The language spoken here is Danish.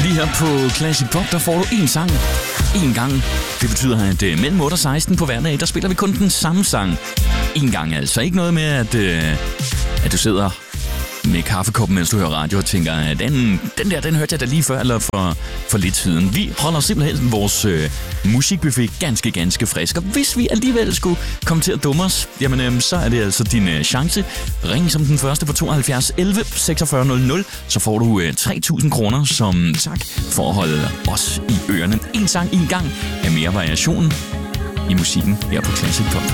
Lige her på Classic Pop, der får du en sang en gang. Det betyder, at mellem 8 og 16 på hverdag, der spiller vi kun den samme sang en gang. Altså ikke noget med, at du sidder med kaffekoppen, mens du hører radio og tænker, at den hørte jeg da lige før, eller for lidt siden. Vi holder simpelthen vores musikbuffet ganske frisk. Og hvis vi alligevel skulle komme til at dumme os, jamen så er det altså din chance. Ring som den første på 72 11 46 00, så får du 3.000 kroner som tak for at holde os i ørerne. En sang en gang er mere variation i musikken her på Classic Pop.